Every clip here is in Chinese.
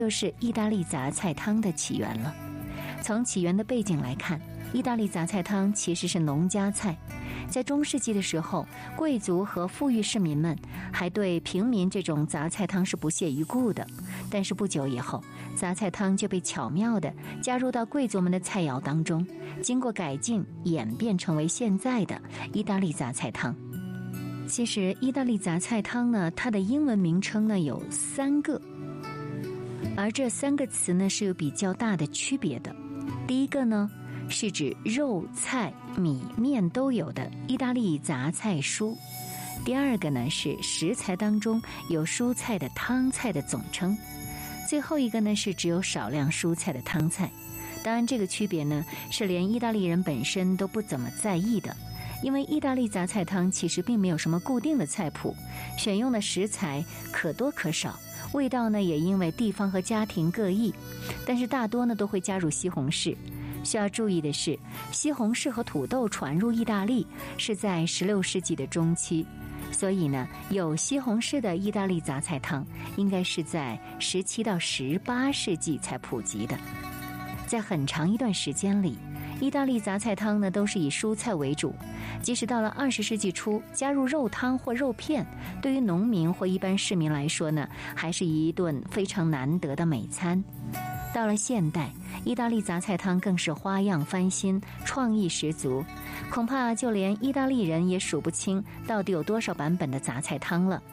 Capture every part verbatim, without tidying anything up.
就是意大利杂菜汤的起源了。从起源的背景来看，意大利杂菜汤其实是农家菜。在中世纪的时候，贵族和富裕市民们还对平民这种杂菜汤是不屑一顾的。但是不久以后，杂菜汤就被巧妙地加入到贵族们的菜肴当中，经过改进演变成为现在的意大利杂菜汤。其实意大利杂菜汤呢，它的英文名称呢有三个，而这三个词呢是有比较大的区别的。第一个呢是指肉、菜、米、面都有的意大利杂菜蔬。第二个呢是食材当中有蔬菜的汤菜的总称。最后一个呢是只有少量蔬菜的汤菜。当然这个区别呢是连意大利人本身都不怎么在意的，因为意大利杂菜汤其实并没有什么固定的菜谱，选用的食材可多可少，味道呢也因为地方和家庭各异，但是大多呢都会加入西红柿。需要注意的是，西红柿和土豆传入意大利是在十六世纪的中期，所以呢，有西红柿的意大利杂菜汤应该是在十七到十八世纪才普及的。在很长一段时间里，意大利杂菜汤呢都是以蔬菜为主，即使到了二十世纪初，加入肉汤或肉片，对于农民或一般市民来说呢，还是一顿非常难得的美餐。到了现代，意大利杂菜汤更是花样翻新，创意十足，恐怕就连意大利人也数不清到底有多少版本的杂菜汤了。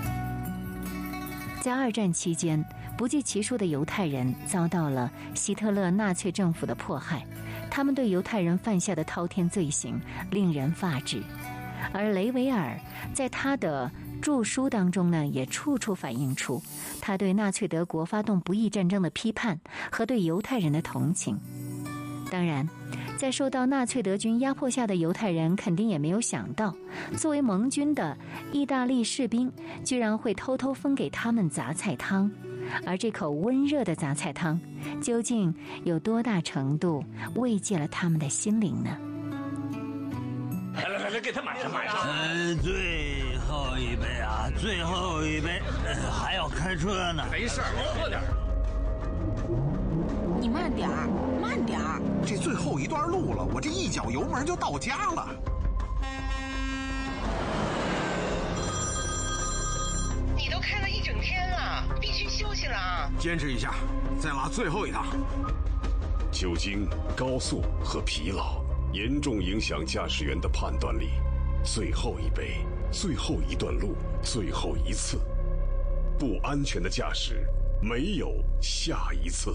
在二战期间，不计其数的犹太人遭到了希特勒纳粹政府的迫害，他们对犹太人犯下的滔天罪行令人发指。而雷维尔在他的著书当中呢，也处处反映出他对纳粹德国发动不义战争的批判和对犹太人的同情。当然，在受到纳粹德军压迫下的犹太人肯定也没有想到，作为盟军的意大利士兵居然会偷偷分给他们杂菜汤，而这口温热的杂菜汤究竟有多大程度慰藉了他们的心灵呢？ 来来来来，给他满上满上。 呃，最后一杯啊，最后一杯，呃、还要开车呢。 没事，我喝点。 你慢点儿，慢点儿。 这最后一段路了，我这一脚油门就到家了。 你都开了一整天了，必须休息了啊！ 坚持一下，再拉最后一趟。 酒精、高速和疲劳严重影响驾驶员的判断力。最后一杯，最后一段路，最后一次。不安全的驾驶，没有下一次。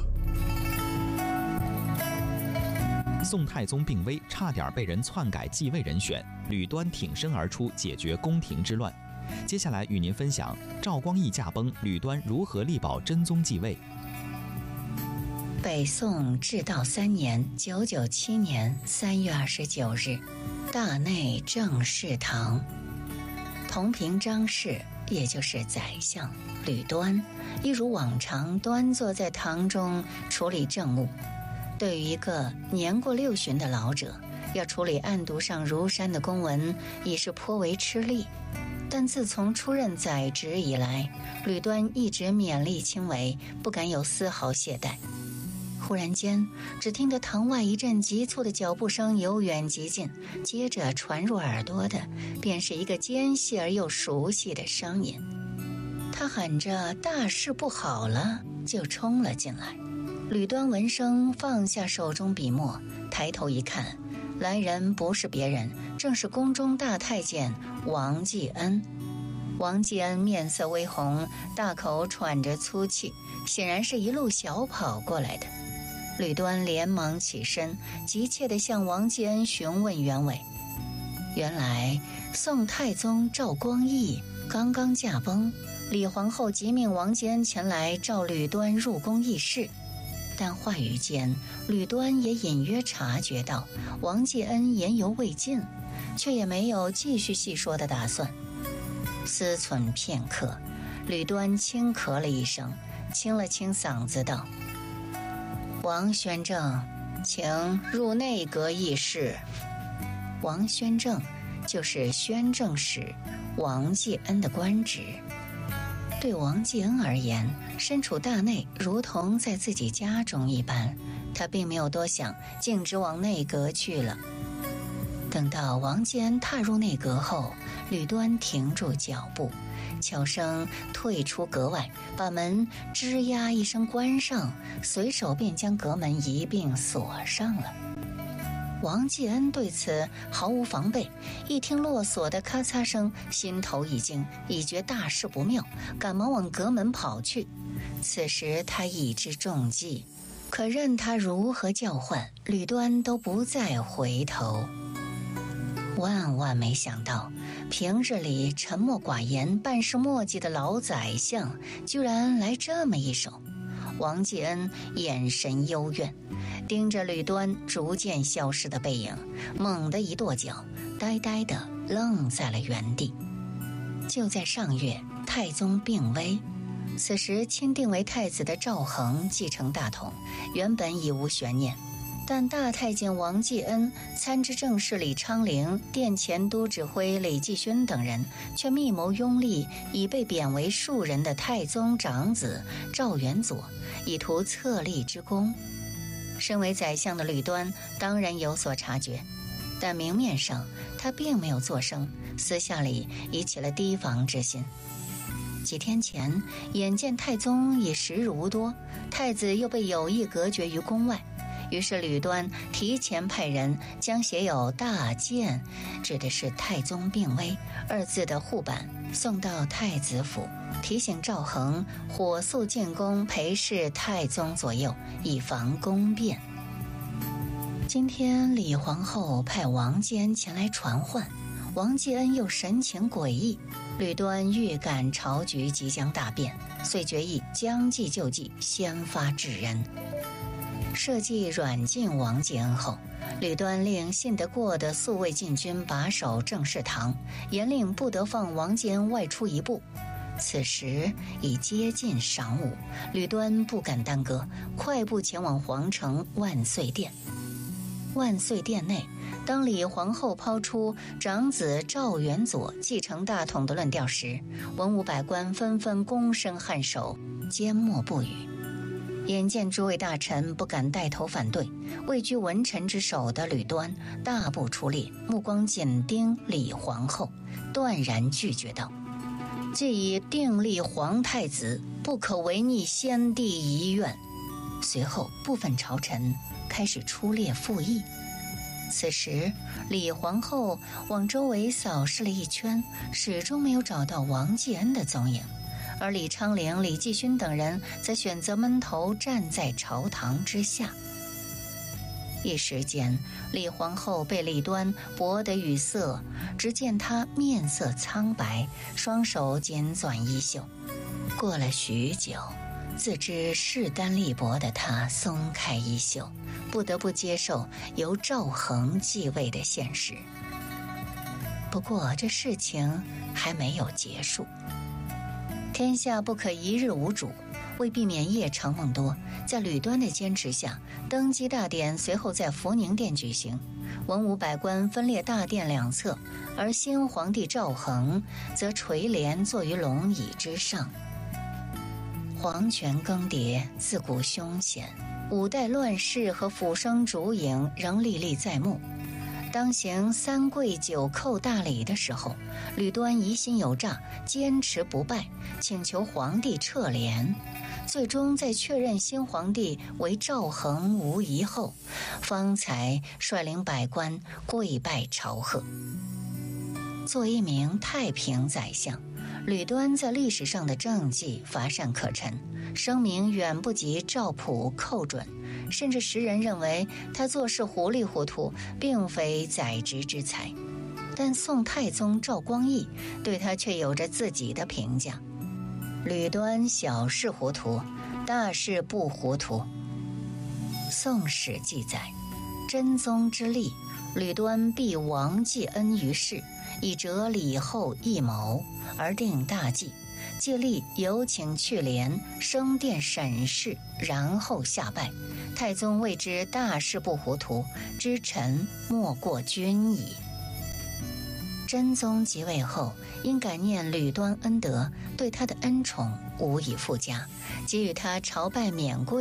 宋太宗病危，差点被人篡改继位人选，吕端挺身而出解决宫廷之乱。接下来与您分享赵光义驾崩，吕端如何力保真宗继位。 北宋至道三年（九九七年）三月二十九日，大内正事堂，同平章事，也就是宰相吕端，一如往常端坐在堂中处理政务。对于一个年过六旬的老者，要处理案牍上如山的公文，已是颇为吃力。但自从出任宰职以来，吕端一直勉力亲为，不敢有丝毫懈怠。忽然间，只听得堂外一阵急促的脚步声由远及近，接着传入耳朵的便是一个尖细而又熟悉的声音。他喊着大事不好了，就冲了进来。吕端闻声放下手中笔墨，抬头一看，来人不是别人，正是宫中大太监王继恩。王继恩面色微红，大口喘着粗气，显然是一路小跑过来的。吕端连忙起身，急切地向王继恩询问原委。原来宋太宗赵光义刚刚驾崩，李皇后急命王继恩前来召吕端入宫议事。但话语间，吕端也隐约察觉到王继恩言犹未尽，却也没有继续细说的打算。思忖片刻，吕端轻咳了一声，清了清嗓子道：王宣正，请入内阁议事。王宣正就是宣政使王继恩的官职。 对王继恩而言，身处大内如同在自己家中一般，他并没有多想，径直往内阁去了。等到王继恩踏入内阁后，吕端停住脚步，悄声退出阁外，把门吱呀一声关上，随手便将阁门一并锁上了。王继恩对此毫无防备，一听落锁的咔嚓声，心头一惊，已觉大事不妙，赶忙往阁门跑去。此时他已知中计，可任他如何叫唤，吕端都不再回头。万万没想到，平日里沉默寡言、办事墨迹的老宰相，居然来这么一手。王继恩眼神幽怨，盯着吕端逐渐消失的背影，猛地一跺脚，呆呆地愣在了原地。就在上月，太宗病危，此时钦定为太子的赵恒继承大统，原本已无悬念。但大太监王继恩、参知政事李昌龄、殿前都指挥李继勋等人，却密谋拥立已被贬为庶人的太宗长子赵元佐，以图册立之功。身为宰相的吕端当然有所察觉，但明面上他并没有作声，私下里已起了提防之心。几天前，眼见太宗已时日无多，太子又被有意隔绝于宫外，于是吕端提前派人将写有大健指的是太宗病危二字的护板送到太子府，提醒赵恒火速进宫陪侍太宗左右，以防宫变。今天李皇后派王继恩前来传唤，王继恩又神情诡异，吕端预感朝局即将大变，遂决意将计就计，先发制人。设计软禁王继恩后，吕端令信得过的宿卫禁军把守政事堂，严令不得放王继恩外出一步。此时已接近晌午，吕端不敢耽搁，快步前往皇城万岁殿。万岁殿内，当李皇后抛出长子赵元佐继承大统的论调时，文武百官纷纷躬身颔首，缄默不语。眼见诸位大臣不敢带头反对，位居文臣之首的吕端大步出列，目光紧盯李皇后，断然拒绝道：既已定立皇太子，不可违逆先帝遗愿。随后部分朝臣开始出列附议。此时李皇后往周围扫视了一圈，始终没有找到王继恩的踪影，而李昌龄、李继勋等人则选择闷头站在朝堂之下。一时间，李皇后被李端博得语塞，只见她面色苍白，双手紧攥衣袖。过了许久，自知势单力薄的她松开衣袖，不得不接受由赵恒继位的现实。不过这事情还没有结束。天下不可一日无主，为避免夜长梦多，在吕端的坚持下，登基大典随后在福宁殿举行，文武百官分列大殿两侧，而新皇帝赵恒则垂帘坐于龙椅之上。皇权更迭自古凶险，五代乱世和抚生烛影仍历历在目。当行三跪九叩大礼的时候，吕端疑心有诈，坚持不拜，请求皇帝撤帘。最终在确认新皇帝为赵恒无疑后，方才率领百官跪拜朝贺。作为一名太平宰相，吕端在历史上的政绩乏善可陈，声名远不及赵普寇准，甚至时人认为他做事糊里糊涂，并非宰执之才。但宋太宗赵光义对他却有着自己的评价：吕端小事糊涂，大事不糊涂。宋史记载，真宗之立，吕端避王继恩于世，以折李后异谋，而定大计，借力有请去帘，升殿审视，然后下拜。太宗谓之大事不糊涂，知臣莫过君矣。 真宗即位后，因感念吕端恩德，对他的恩宠无以复加，给予他朝拜免贵